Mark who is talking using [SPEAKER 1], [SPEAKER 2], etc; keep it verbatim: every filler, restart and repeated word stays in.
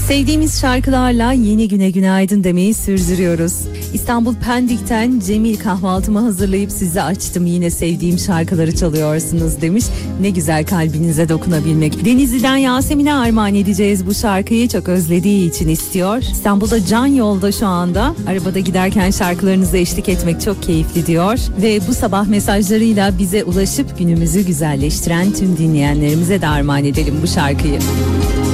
[SPEAKER 1] Sevdiğimiz şarkılarla yeni güne günaydın demeyi sürdürüyoruz. İstanbul Pendik'ten Cemil, kahvaltımı hazırlayıp size açtım, yine sevdiğim şarkıları çalıyorsunuz demiş. Ne güzel kalbinize dokunabilmek. Denizli'den Yasemin'e armağan edeceğiz bu şarkıyı, çok özlediği için istiyor. İstanbul'da Can yolda şu anda. Arabada giderken şarkılarınıza eşlik etmek çok keyifli diyor. Ve bu sabah mesajlarıyla bize ulaşıp günümüzü güzelleştiren tüm dinleyenlerimize de armağan edelim bu şarkıyı.